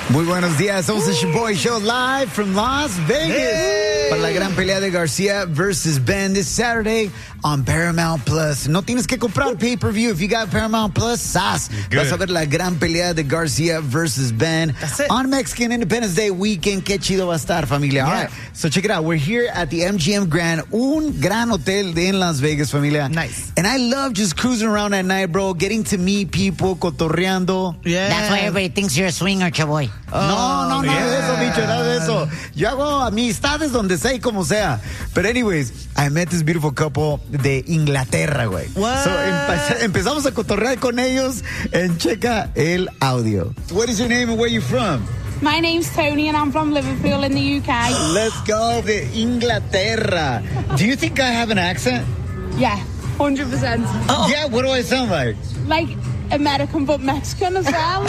Muy buenos días, somos el Shaboy Show live from Las Vegas para la gran pelea de Garcia versus Ben this Saturday on Paramount Plus. No tienes que comprar pay-per-view. If you got Paramount Plus, vas a ver la gran pelea de Garcia versus Ben on Mexican Independence Day weekend. Qué chido va a estar, familia. All right, so check it out. We're here at the MGM Grand, un gran hotel en Las Vegas, familia. Nice. And I love just cruising around at night, bro, getting to meet people, cotorreando. Yeah. That's why everybody thinks you're a swinger, Chaboy. No, nada de eso, bicho, nada de eso. Yo hago amistades donde sea y como sea. But anyways, I met this beautiful couple de Inglaterra, güey. So empezamos a cotorrear con ellos and checa el audio. What is your name and where you from? My name's Tony and I'm from Liverpool in the UK. Let's go de Inglaterra. Do you think I have an accent? Yeah, 100%. Oh. Yeah, what do I sound like? Like American but Mexican as well.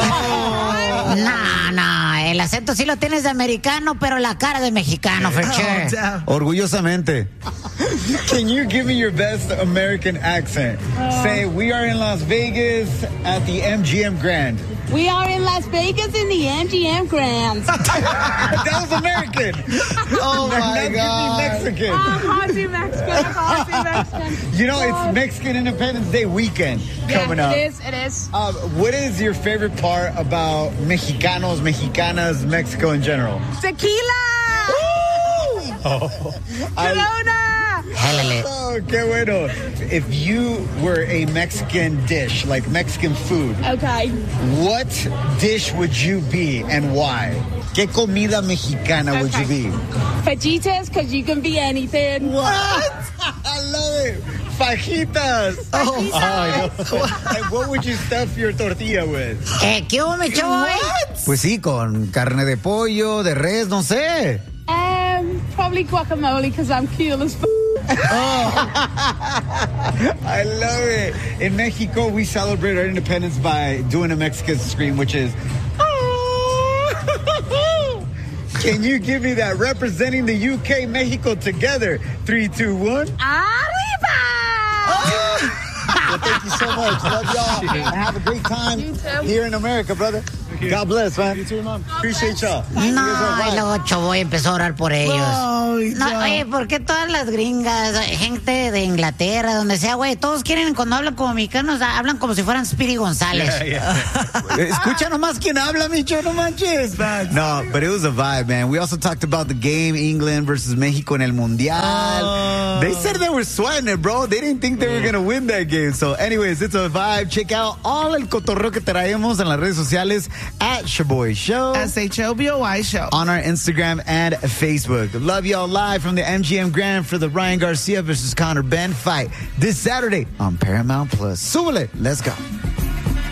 No, el acento sí lo tienes de americano, pero la cara de mexicano, for sure. Orgullosamente. Can you give me your best American accent? Say, we are in Las Vegas at the MGM Grand. We are in Las Vegas in the MGM Grand. That was American. Oh, my God. I can't do Mexican. You know, it's Mexican Independence Day weekend coming up. It is. What is your favorite part about Mexicanos, Mexicanas, Mexico in general? Tequila! Corona! Oh, qué bueno. If you were a Mexican dish, like Mexican food, Okay. what dish would you be and why? ¿Qué comida mexicana would you be? Fajitas, because you can be anything. What? I love it. Fajitas. And what would you stuff your tortilla with? ¿Qué hubo, mi Chaboy? Pues sí, con carne de pollo, de res, no sé. Probably guacamole, because I'm cool as I love it. In Mexico, we celebrate our independence by doing a Mexican scream, which is... Can you give me that representing the UK, Mexico together? 3, 2, 1. Arriba! Well, thank you so much. Love y'all. And have a great time here in America, brother. God bless, man. You too, Mom. Appreciate y'all. No, y luego Chaboy empezó a orar por ellos. No, oye, ¿por qué todas las gringas, gente de Inglaterra, donde sea, güey, todos quieren, cuando hablan como mexicanos, hablan como si fueran Speedy González? Escucha nomás quién habla, Micho, no manches. No, but it was a vibe, man. We also talked about the game, England versus Mexico en el Mundial. They said they were sweating it, bro. They didn't think they were going to win that game. So anyways, it's a vibe. Check out all el cotorreo que traemos en las redes sociales at Shaboy Show. SHOBOY Show. On our Instagram and Facebook. Love y'all live from the MGM Grand for the Ryan Garcia versus Conor Ben fight this Saturday on Paramount Plus. Súbele. Let's go.